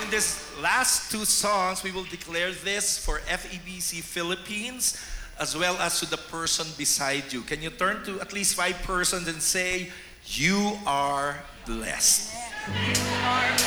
in this last two songs, we will declare this for FEBC Philippines as well as to the person beside you. Can you turn to at least 5 persons and say, you are blessed? You are